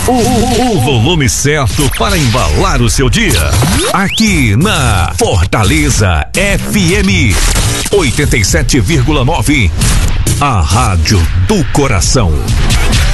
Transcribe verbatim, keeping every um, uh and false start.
O, o, o volume certo para embalar o seu dia. Aqui na Fortaleza F M oitenta e sete vírgula nove. A rádio do coração.